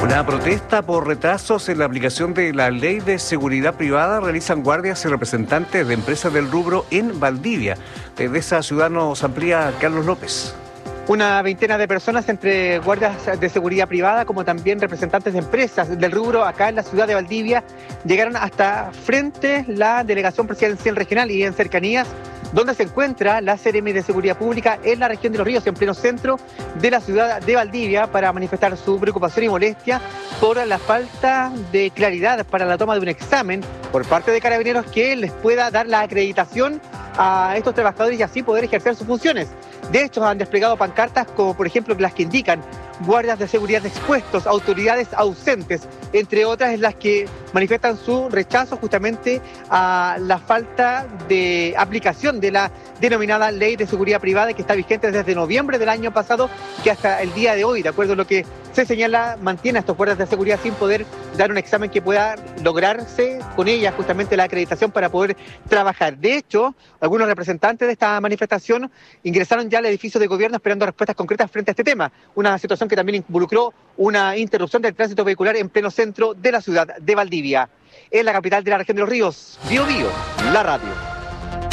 Una protesta por retrasos en la aplicación de la ley de seguridad privada realizan guardias y representantes de empresas del rubro en Valdivia. Desde esa ciudad nos amplía Carlos López. Una veintena de personas, entre guardias de seguridad privada como también representantes de empresas del rubro acá en la ciudad de Valdivia, llegaron hasta frente la Delegación Presidencial Regional y en cercanías donde se encuentra la CRM de Seguridad Pública en la región de Los Ríos, en pleno centro de la ciudad de Valdivia, para manifestar su preocupación y molestia por la falta de claridad para la toma de un examen por parte de Carabineros que les pueda dar la acreditación a estos trabajadores y así poder ejercer sus funciones. De hecho, han desplegado pancartas como, por ejemplo, las que indican guardias de seguridad expuestos, autoridades ausentes, entre otras, en las que manifiestan su rechazo justamente a la falta de aplicación de la denominada Ley de Seguridad Privada, que está vigente desde noviembre del año pasado, que hasta el día de hoy, de acuerdo a lo que se señala, mantiene a estos guardias de seguridad sin poder dar un examen que pueda lograrse con ella justamente la acreditación para poder trabajar. De hecho, algunos representantes de esta manifestación ingresaron ya al edificio de gobierno esperando respuestas concretas frente a este tema, una situación que también involucró una interrupción del tránsito vehicular en pleno centro de la ciudad de Valdivia. En la capital de la región de Los Ríos, Bío Bío, la radio.